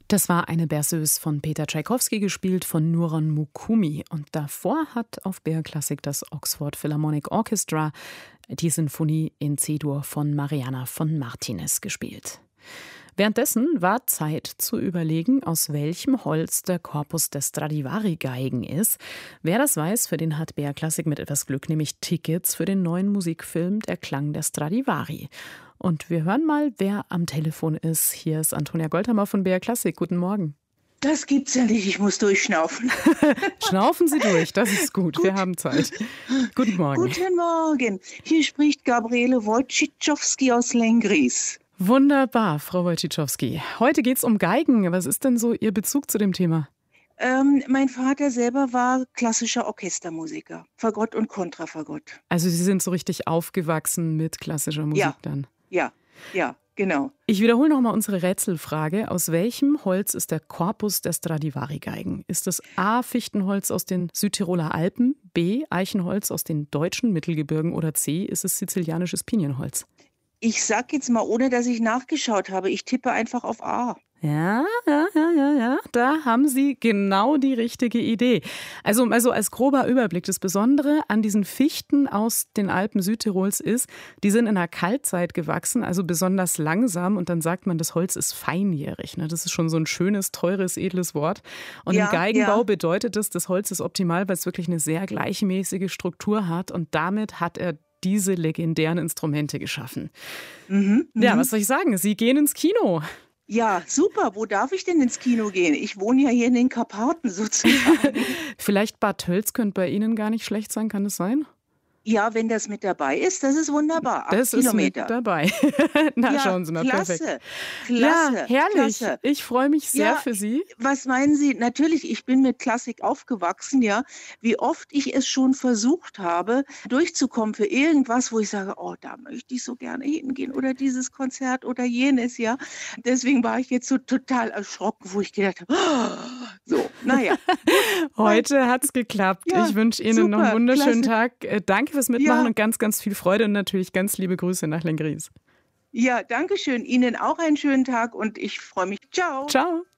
Das war eine Berceuse von Peter Tschaikowski, gespielt von Nuran Mukumi. Und davor hat auf BR Classic das Oxford Philharmonic Orchestra die Sinfonie in C-Dur von Mariana von Martinez gespielt. Währenddessen war Zeit zu überlegen, aus welchem Holz der Korpus der Stradivari-Geigen ist. Wer das weiß, für den hat BR Classic mit etwas Glück nämlich Tickets für den neuen Musikfilm Der Klang der Stradivari. Und wir hören mal, wer am Telefon ist. Hier ist Antonia Goldhammer von BR Classic. Guten Morgen. Das gibt's ja nicht, ich muss durchschnaufen. Schnaufen Sie durch, das ist gut. Wir haben Zeit. Guten Morgen. Guten Morgen. Hier spricht Gabriele Wojciechowski aus Lenggries. Wunderbar, Frau Wojciechowski. Heute geht es um Geigen. Was ist denn so Ihr Bezug zu dem Thema? Mein Vater selber war klassischer Orchestermusiker. Fagott und Kontrafagott. Also Sie sind so richtig aufgewachsen mit klassischer Musik dann? Ja, genau. Ich wiederhole nochmal unsere Rätselfrage. Aus welchem Holz ist der Korpus der Stradivari-Geigen? Ist es A. Fichtenholz aus den Südtiroler Alpen, B. Eichenholz aus den deutschen Mittelgebirgen oder C. ist es sizilianisches Pinienholz? Ich sag jetzt mal, ohne dass ich nachgeschaut habe, ich tippe einfach auf A. Ja. Da haben Sie genau die richtige Idee. Also als grober Überblick, das Besondere an diesen Fichten aus den Alpen Südtirols ist, die sind in der Kaltzeit gewachsen, also besonders langsam. Und dann sagt man, das Holz ist feinjährig. Ne? Das ist schon so ein schönes, teures, edles Wort. Und im Geigenbau bedeutet das Holz ist optimal, weil es wirklich eine sehr gleichmäßige Struktur hat. Und damit hat er diese legendären Instrumente geschaffen. Ja, was soll ich sagen? Sie gehen ins Kino. Ja, super. Wo darf ich denn ins Kino gehen? Ich wohne ja hier in den Karpaten sozusagen. Vielleicht Bad Tölz könnte bei Ihnen gar nicht schlecht sein, kann das sein? Ja, wenn das mit dabei ist, das ist wunderbar. 8 das Kilometer. Ist mit dabei. Na, schauen Sie mal, klasse, perfekt. Klasse, Ja, herrlich. Klasse. Ich freue mich sehr für Sie. Was meinen Sie? Natürlich, ich bin mit Klassik aufgewachsen, ja. Wie oft ich es schon versucht habe, durchzukommen für irgendwas, wo ich sage, oh, da möchte ich so gerne hingehen oder dieses Konzert oder jenes, ja. Deswegen war ich jetzt so total erschrocken, wo ich gedacht habe, so, naja. Heute hat es geklappt. Ja, ich wünsche Ihnen noch einen wunderschönen Tag. Danke fürs Mitmachen und ganz, ganz viel Freude und natürlich ganz liebe Grüße nach Lenggries. Ja, danke schön. Ihnen auch einen schönen Tag und ich freue mich. Ciao. Ciao.